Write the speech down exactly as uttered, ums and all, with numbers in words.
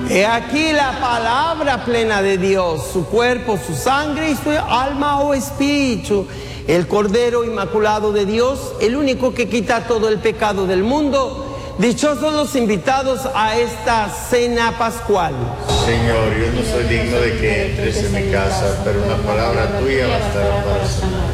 He aquí la palabra plena de Dios, su cuerpo, su sangre y su alma o espíritu. El Cordero Inmaculado de Dios, el único que quita todo el pecado del mundo. Dichosos los invitados a esta cena pascual. Señor, yo no soy digno de que entres en mi casa, pero una palabra tuya bastará para sanar.